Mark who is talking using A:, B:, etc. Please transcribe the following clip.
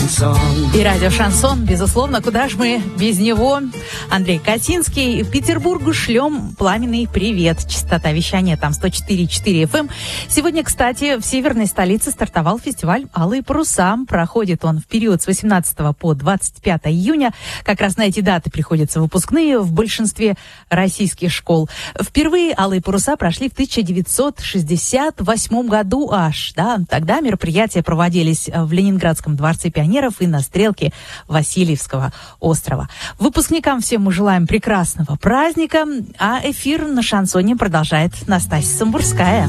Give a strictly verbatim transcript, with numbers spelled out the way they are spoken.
A: И радио «Шансон», безусловно, куда ж мы без него? Андрей Косинский. В Петербургу шлем пламенный привет. Частота вещания там сто четыре и четыре эф эм. Сегодня, кстати, в северной столице стартовал фестиваль «Алые паруса». Проходит он в период с восемнадцатого по двадцать пятое июня. Как раз на эти даты приходятся выпускные в большинстве российских школ. Впервые «Алые паруса» прошли в тысяча девятьсот шестьдесят восьмом году аж. Да? Тогда мероприятия проводились в Ленинградском дворце пионеров и на стрелке Васильевского острова. Выпускникам всем мы желаем прекрасного праздника, а эфир на шансоне продолжает Настасья Самбурская.